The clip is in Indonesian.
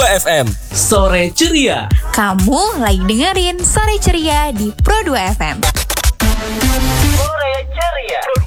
FM. Sore ceria. Kamu lagi dengerin Sore Ceria di Pro 2 FM. Sore ceria.